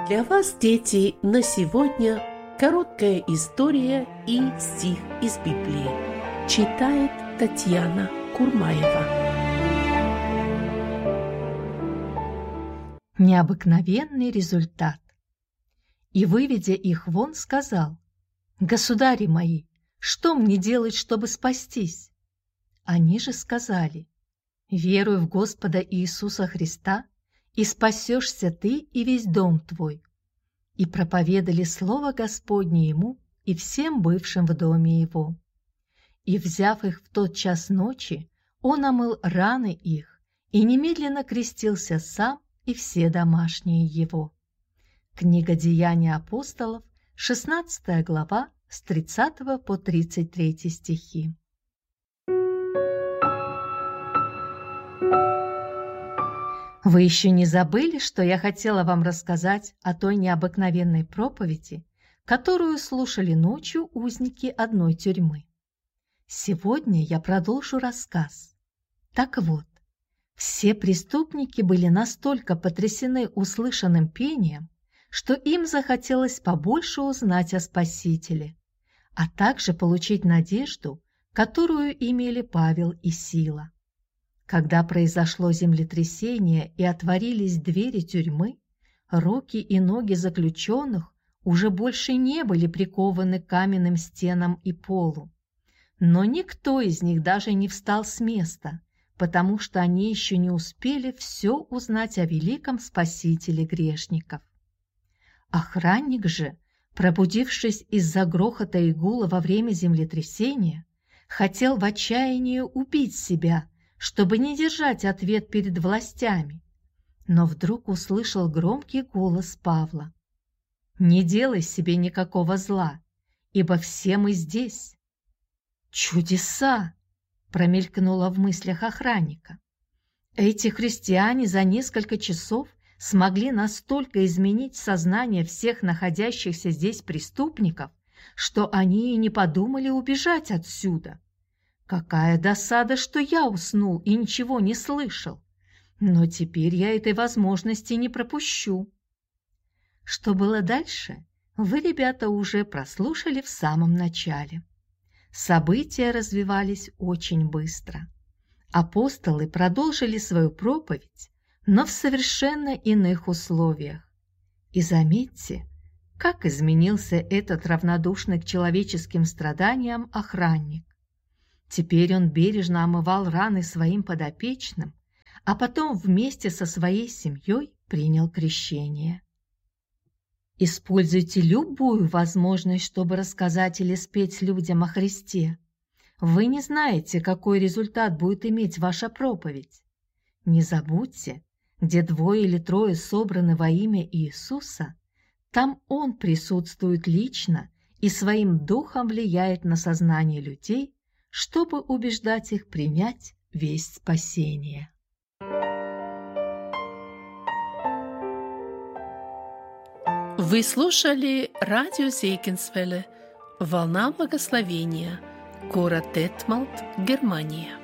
Для вас, дети, на сегодня короткая история и стих из Библии. Читает Татьяна Курмаева. Необыкновенный результат. И, выведя их вон, сказал: «Государи мои, что мне делать, чтобы спастись?» Они же сказали: «Веруй в Господа Иисуса Христа, и спасешься ты и весь дом твой». И проповедали слово Господне ему и всем бывшим в доме его. И, взяв их в тот час ночи, он омыл раны их и немедленно крестился сам и все домашние его. Книга Деяний апостолов, 16 глава, с 30 по 33 стихи. Вы еще не забыли, что я хотела вам рассказать о той необыкновенной проповеди, которую слушали ночью узники одной тюрьмы? Сегодня я продолжу рассказ. Так вот, все преступники были настолько потрясены услышанным пением, что им захотелось побольше узнать о Спасителе, а также получить надежду, которую имели Павел и Сила. Когда произошло землетрясение и отворились двери тюрьмы, руки и ноги заключенных уже больше не были прикованы к каменным стенам и полу. Но никто из них даже не встал с места, потому что они еще не успели все узнать о великом Спасителе грешников. Охранник же, пробудившись из-за грохота и гула во время землетрясения, хотел в отчаянии убить себя, чтобы не держать ответ перед властями, но вдруг услышал громкий голос Павла: «Не делай себе никакого зла, ибо все мы здесь». «Чудеса!» – промелькнуло в мыслях охранника. Эти христиане за несколько часов смогли настолько изменить сознание всех находящихся здесь преступников, что они и не подумали убежать отсюда. Какая досада, что я уснул и ничего не слышал. Но теперь я этой возможности не пропущу. Что было дальше, вы, ребята, уже прослушали в самом начале. События развивались очень быстро. Апостолы продолжили свою проповедь, но в совершенно иных условиях. И заметьте, как изменился этот равнодушный к человеческим страданиям охранник. Теперь он бережно омывал раны своим подопечным, а потом вместе со своей семьей принял крещение. Используйте любую возможность, чтобы рассказать или спеть людям о Христе. Вы не знаете, какой результат будет иметь ваша проповедь. Не забудьте, где 2 или 3 собраны во имя Иисуса, там Он присутствует лично и своим духом влияет на сознание людей, чтобы убеждать их принять весть спасения. Вы слушали радио Зейгенсвелле «Волна благословения», город Детмалт, Германия.